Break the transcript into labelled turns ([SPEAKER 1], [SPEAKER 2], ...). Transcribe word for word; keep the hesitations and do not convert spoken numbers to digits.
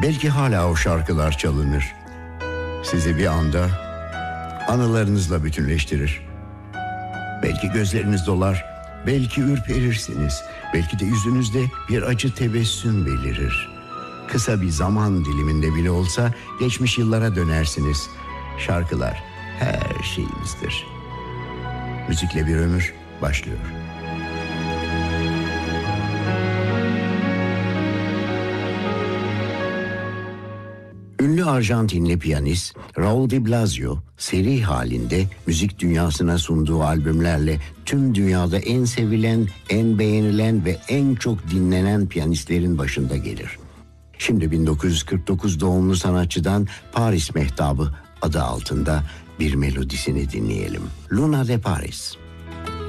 [SPEAKER 1] Belki hala o şarkılar çalınır. Sizi bir anda anılarınızla bütünleştirir. Belki gözleriniz dolar, belki ürperirsiniz. Belki de yüzünüzde bir acı tebessüm belirir. Kısa bir zaman diliminde bile olsa geçmiş yıllara dönersiniz. Şarkılar her şeyimizdir. Müzikle bir ömür başlıyor. Ünlü Arjantinli piyanist Raul de Blasio seri halinde müzik dünyasına sunduğu albümlerle tüm dünyada en sevilen, en beğenilen ve en çok dinlenen piyanistlerin başında gelir. Şimdi bin dokuz yüz kırk dokuz doğumlu sanatçıdan Paris Mehtabı adı altında bir melodisini dinleyelim. Luna de Paris.